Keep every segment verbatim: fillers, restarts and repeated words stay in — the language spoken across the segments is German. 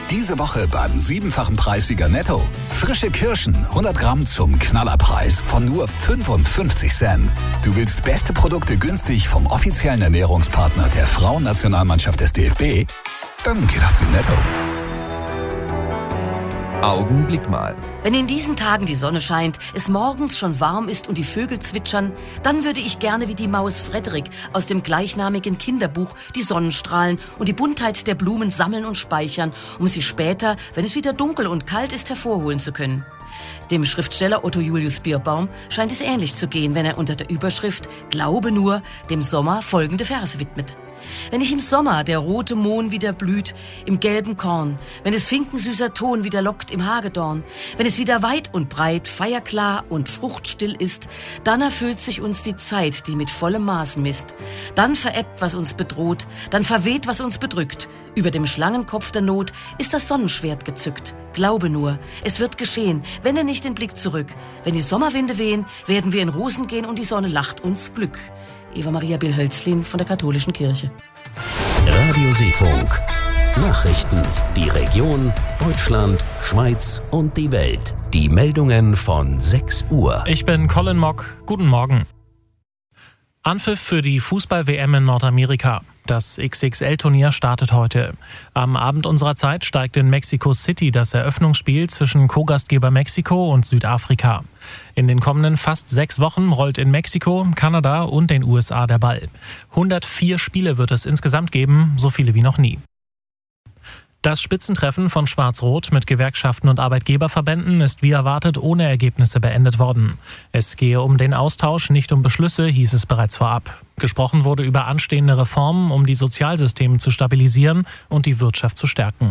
Diese Woche beim siebenfachen Preissieger Netto. Frische Kirschen, hundert Gramm zum Knallerpreis von nur fünfundfünfzig Cent. Du willst beste Produkte günstig vom offiziellen Ernährungspartner der Frauennationalmannschaft des D F B? Dann geh doch zum Netto. Augenblick mal. Wenn in diesen Tagen die Sonne scheint, es morgens schon warm ist und die Vögel zwitschern, dann würde ich gerne wie die Maus Frederik aus dem gleichnamigen Kinderbuch die Sonnenstrahlen und die Buntheit der Blumen sammeln und speichern, um sie später, wenn es wieder dunkel und kalt ist, hervorholen zu können. Dem Schriftsteller Otto Julius Bierbaum scheint es ähnlich zu gehen, wenn er unter der Überschrift »Glaube nur« dem Sommer folgende Verse widmet. Wenn ich im Sommer der rote Mohn wieder blüht, im gelben Korn, wenn es finkensüßer Ton wieder lockt im Hagedorn, wenn es wieder weit und breit, feierklar und fruchtstill ist, dann erfüllt sich uns die Zeit, die mit vollem Maßen misst. Dann verebbt, was uns bedroht, dann verweht, was uns bedrückt. Über dem Schlangenkopf der Not ist das Sonnenschwert gezückt. Glaube nur, es wird geschehen, wende nicht den Blick zurück. Wenn die Sommerwinde wehen, werden wir in Rosen gehen und die Sonne lacht uns Glück. Eva Maria Bill-Hölzlin von der Katholischen Kirche. Radio Seefunk. Nachrichten. Die Region, Deutschland, Schweiz und die Welt. Die Meldungen von sechs Uhr. Ich bin Colin Mock. Guten Morgen. Anpfiff für die Fußball-W M in Nordamerika. Das X X L-Turnier startet heute. Am Abend unserer Zeit steigt in Mexico City das Eröffnungsspiel zwischen Co-Gastgeber Mexiko und Südafrika. In den kommenden fast sechs Wochen rollt in Mexiko, Kanada und den U S A der Ball. hundertvier Spiele wird es insgesamt geben, so viele wie noch nie. Das Spitzentreffen von Schwarz-Rot mit Gewerkschaften und Arbeitgeberverbänden ist wie erwartet ohne Ergebnisse beendet worden. Es gehe um den Austausch, nicht um Beschlüsse, hieß es bereits vorab. Gesprochen wurde über anstehende Reformen, um die Sozialsysteme zu stabilisieren und die Wirtschaft zu stärken.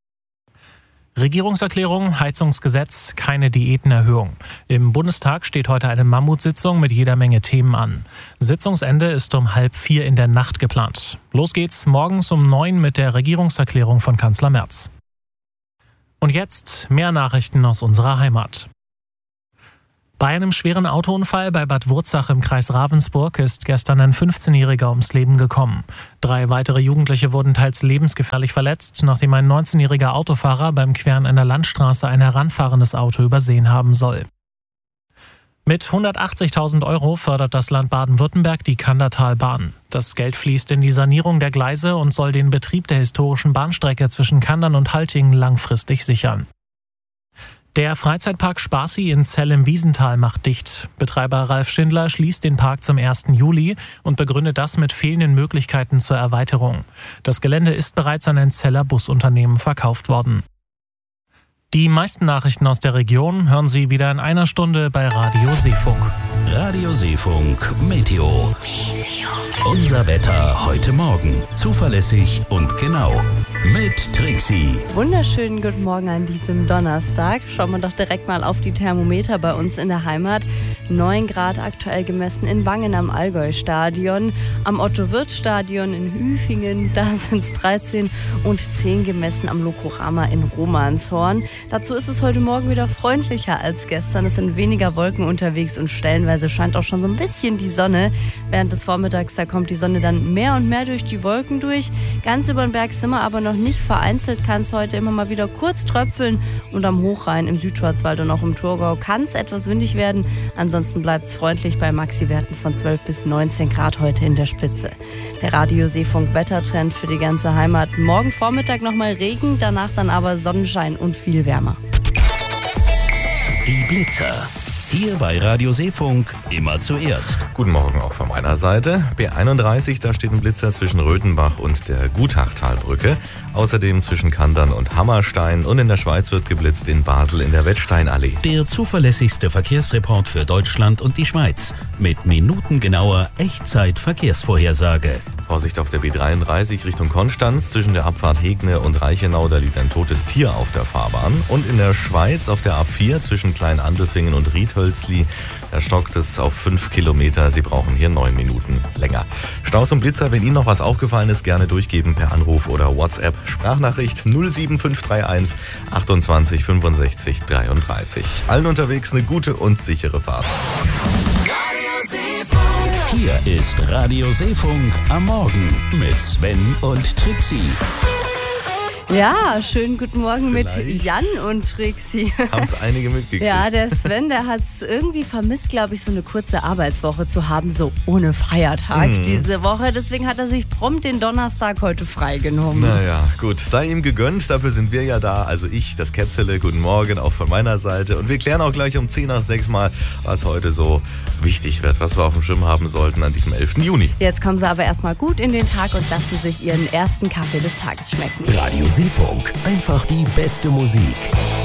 Regierungserklärung, Heizungsgesetz, keine Diätenerhöhung. Im Bundestag steht heute eine Mammutsitzung mit jeder Menge Themen an. Sitzungsende ist um halb vier in der Nacht geplant. Los geht's morgens um neun mit der Regierungserklärung von Kanzler Merz. Und jetzt mehr Nachrichten aus unserer Heimat. Bei einem schweren Autounfall bei Bad Wurzach im Kreis Ravensburg ist gestern ein fünfzehnjähriger ums Leben gekommen. Drei weitere Jugendliche wurden teils lebensgefährlich verletzt, nachdem ein neunzehnjähriger Autofahrer beim Queren einer Landstraße ein heranfahrendes Auto übersehen haben soll. Mit hundertachtzigtausend Euro fördert das Land Baden-Württemberg die Kandertalbahn. Das Geld fließt in die Sanierung der Gleise und soll den Betrieb der historischen Bahnstrecke zwischen Kandern und Haltingen langfristig sichern. Der Freizeitpark Spaßi in Zell im Wiesental macht dicht. Betreiber Ralf Schindler schließt den Park zum ersten Juli und begründet das mit fehlenden Möglichkeiten zur Erweiterung. Das Gelände ist bereits an ein Zeller Busunternehmen verkauft worden. Die meisten Nachrichten aus der Region hören Sie wieder in einer Stunde bei Radio Seefunk. Radio Seefunk Meteo. Meteo. Unser Wetter heute Morgen. Zuverlässig und genau. Mit Trixie. Wunderschönen guten Morgen an diesem Donnerstag. Schauen wir doch direkt mal auf die Thermometer bei uns in der Heimat. neun Grad aktuell gemessen in Wangen am Allgäu-Stadion. Am Otto-Wirth-Stadion in Hüfingen, da sind es dreizehn und zehn gemessen am Lokorama in Romanshorn. Dazu ist es heute Morgen wieder freundlicher als gestern. Es sind weniger Wolken unterwegs und stellenweise scheint auch schon so ein bisschen die Sonne. Während des Vormittags, da kommt die Sonne dann mehr und mehr durch die Wolken durch. Ganz über den Berg sind wir aber noch nicht. Vereinzelt kann es heute immer mal wieder kurz tröpfeln und am Hochrhein, im Südschwarzwald und auch im Thurgau kann es etwas windig werden. Ansonsten bleibt es freundlich bei Maxi-Werten von zwölf bis neunzehn Grad heute in der Spitze. Der Radio Seefunk Wettertrend für die ganze Heimat. Morgen Vormittag nochmal Regen, danach dann aber Sonnenschein und viel wärmer. Die Blitzer. Hier bei Radio Seefunk immer zuerst. Guten Morgen auch von meiner Seite. B einunddreißig, da steht ein Blitzer zwischen Röthenbach und der Gutachtalbrücke. Außerdem zwischen Kandern und Hammerstein. Und in der Schweiz wird geblitzt in Basel in der Wettsteinallee. Der zuverlässigste Verkehrsreport für Deutschland und die Schweiz. Mit minutengenauer Echtzeit-Verkehrsvorhersage. Vorsicht auf der B dreiunddreißig Richtung Konstanz. Zwischen der Abfahrt Hegne und Reichenau, da liegt ein totes Tier auf der Fahrbahn. Und in der Schweiz auf der A vier zwischen Kleinandelfingen und Riedhölzli, da stockt es auf fünf Kilometer. Sie brauchen hier neun Minuten länger. Staus und Blitzer, wenn Ihnen noch was aufgefallen ist, gerne durchgeben per Anruf oder WhatsApp. Sprachnachricht null sieben fünf drei eins achtundzwanzig fünfundsechzig dreiunddreißig. Allen unterwegs eine gute und sichere Fahrt. Hier ist Radio Seefunk am Morgen mit Sven und Trixie. Ja, schönen guten Morgen Vielleicht. mit Jan und Trixi. Haben es einige mitgekriegt. Ja, der Sven, der hat es irgendwie vermisst, glaube ich, so eine kurze Arbeitswoche zu haben, so ohne Feiertag Mhm. diese Woche. Deswegen hat er sich prompt den Donnerstag heute freigenommen. Naja, gut, sei ihm gegönnt, dafür sind wir ja da, also ich, das Käpsele, guten Morgen, auch von meiner Seite. Und wir klären auch gleich um zehn nach sechs mal, was heute so wichtig wird, was wir auf dem Schirm haben sollten an diesem elften Juni. Jetzt kommen sie aber erstmal gut in den Tag und lassen sich ihren ersten Kaffee des Tages schmecken. Radio Seefunk, einfach die beste Musik.